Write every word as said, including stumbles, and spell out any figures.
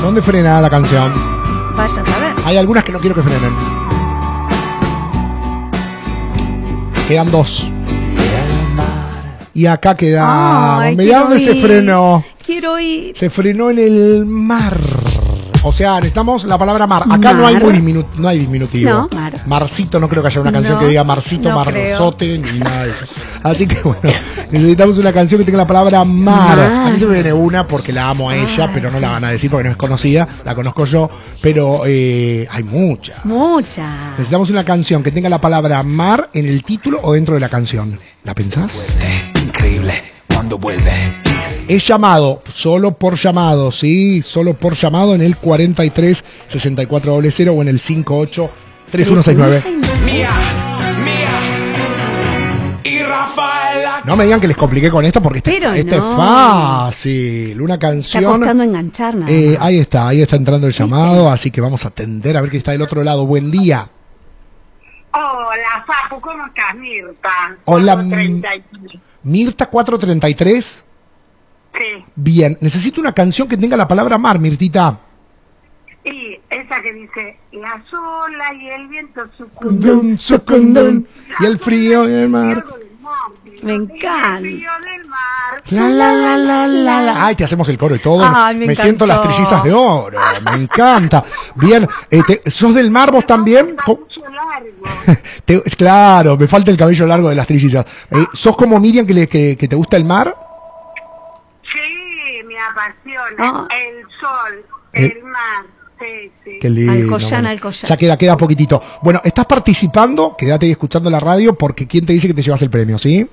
¿Dónde frena la canción? Vaya a saber. Hay algunas que no quiero que frenen. Quedan dos. Y acá queda... Ay, Mirá dónde quiero se ir. frenó. Quiero ir. Se frenó en el mar. O sea, necesitamos la palabra mar. Acá Mar. no hay muy diminu- no hay diminutivo. No, mar. Marcito, no creo que haya una canción No, que diga Marcito, no Marzote, ni nada de eso. Así que bueno, necesitamos una canción que tenga la palabra mar. Mar. A mí se me viene una porque la amo a ella, Ay. pero no la van a decir porque no es conocida. La conozco yo, pero eh, hay muchas. Muchas. Necesitamos una canción que tenga la palabra mar en el título o dentro de la canción. ¿La pensás? Increíble cuando vuelve. Es llamado, solo por llamado, sí, solo por llamado en el cuarenta y tres sesenta y cuatro cero cero o en el cincuenta y ocho treinta y uno sesenta y nueve. Mía, mía. Y Rafaela. No me digan que les compliqué con esto porque este, Pero este no. es fácil. Una Está canción. costando enganchar nada Eh, más. ahí está, ahí está entrando el llamado, así que vamos a atender a ver qué está del otro lado. Buen día. Hola, Papu, ¿cómo estás, Mirta? Hola, cuatro treinta y tres. Mirta cuatrocientos treinta y tres. Sí, Bien, necesito una canción que tenga la palabra mar, Mirtita. y esa que dice, la sola y el viento Sucundum, sucundum, y el frío y el mar. Me encanta. El frío del mar. La, la, la, la, la, la. Ay, te hacemos el coro y todo. Ay, me me siento las encantó. trillizas de oro. Me encanta. Bien, eh, te- ¿sos del mar vos también? Co- Mucho largo. te- es claro, me falta el cabello largo de las trillizas. Eh, ¿Sos como Miriam que, le- que, que te gusta el mar? Sí, me apasiona. Ah. El sol, Eh. el mar. Sí, sí. Qué lindo. Alcoyana, bueno. Alcoyana. Ya queda, queda poquitito. Bueno, ¿estás participando? Quédate ahí escuchando la radio porque ¿quién te dice que te llevas el premio, sí?